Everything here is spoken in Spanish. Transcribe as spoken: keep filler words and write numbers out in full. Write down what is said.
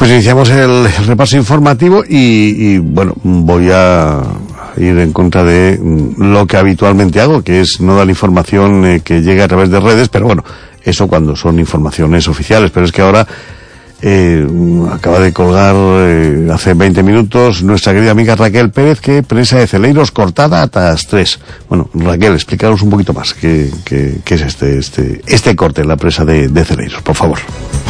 Pues iniciamos el, el repaso informativo y, y bueno, voy a ir en contra de lo que habitualmente hago, que es no dar información eh, que llegue a través de redes, pero bueno, eso cuando son informaciones oficiales, pero es que ahora eh, acaba de colgar eh, hace veinte minutos nuestra querida amiga Raquel Pérez, que presa de Celeiros cortada hasta las tres. Bueno, Raquel, explícanos un poquito más qué, qué, qué es este, este, este corte en la presa de, de Celeiros, por favor.